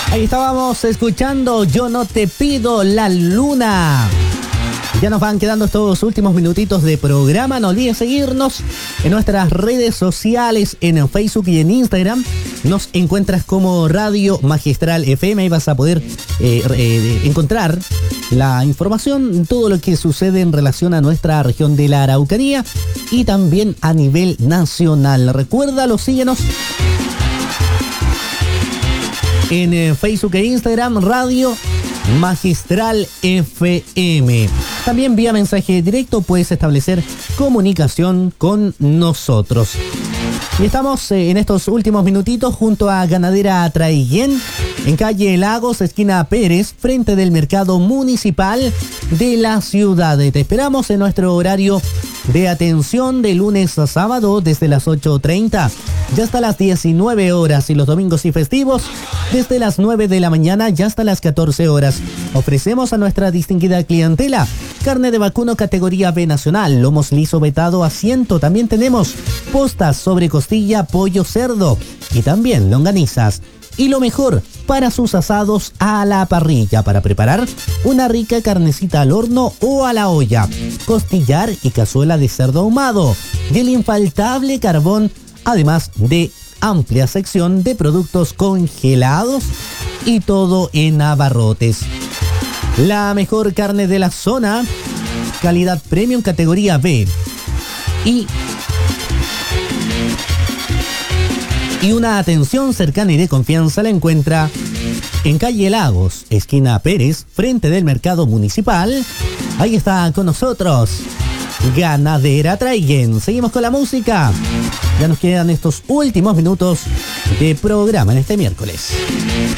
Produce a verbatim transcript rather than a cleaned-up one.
Ahí estábamos escuchando Yo no te pido la luna. Ya nos van quedando estos últimos minutitos de programa. No olviden seguirnos en nuestras redes sociales, en Facebook y en Instagram. Nos encuentras como Radio Magistral F M. Ahí vas a poder eh, eh, encontrar la información, todo lo que sucede en relación a nuestra región de la Araucanía y también a nivel nacional. Recuérdalo, síguenos en eh, Facebook e Instagram, Radio Magistral F M. También vía mensaje directo puedes establecer comunicación con nosotros. Y estamos eh, en estos últimos minutitos junto a Ganadera Traiguén, en calle Lagos, esquina Pérez, frente del mercado municipal de la ciudad. Te esperamos en nuestro horario de atención de lunes a sábado desde las ocho treinta ya hasta las diecinueve horas y los domingos y festivos desde las nueve de la mañana ya hasta las catorce horas. Ofrecemos a nuestra distinguida clientela carne de vacuno categoría B nacional, lomos liso vetado a ciento. También tenemos postas sobre costilla, pollo, cerdo y también longanizas. Y lo mejor, para sus asados a la parrilla, para preparar una rica carnecita al horno o a la olla, costillar y cazuela de cerdo ahumado, y el infaltable carbón, además de amplia sección de productos congelados y todo en abarrotes. La mejor carne de la zona, calidad premium categoría B. Y Y una atención cercana y de confianza la encuentra en calle Lagos, esquina Pérez, frente del mercado municipal. Ahí está con nosotros Ganadera Traiguén. Seguimos con la música. Ya nos quedan estos últimos minutos de programa en este miércoles.